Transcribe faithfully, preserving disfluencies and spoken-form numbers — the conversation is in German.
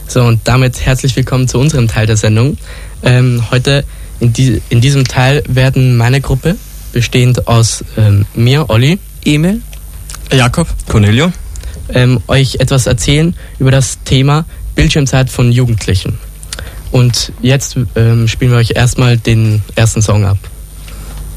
So, und damit herzlich willkommen zu unserem Teil der Sendung. Ähm, heute in, die, in diesem Teil werden meine Gruppe, bestehend aus ähm, mir, Olli, Emil, Jakob, Cornelio, ähm, euch etwas erzählen über das Thema Bildschirmzeit von Jugendlichen. Und jetzt ähm, spielen wir euch erstmal den ersten Song ab.